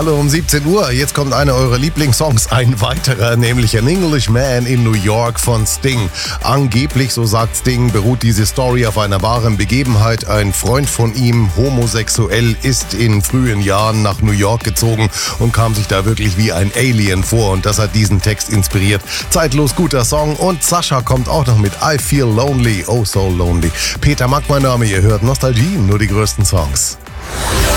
Hallo um 17 Uhr. Jetzt kommt einer eurer Lieblingssongs, ein weiterer, nämlich An Englishman in New York von Sting. Angeblich, so sagt Sting, beruht diese Story auf einer wahren Begebenheit. Ein Freund von ihm, homosexuell, ist in frühen Jahren nach New York gezogen und kam sich da wirklich wie ein Alien vor. Und das hat diesen Text inspiriert. Zeitlos guter Song. Und Sascha kommt auch noch mit I Feel Lonely, Oh So Lonely. Peter Mack, mein Name, ihr hört Nostalgie, nur die größten Songs.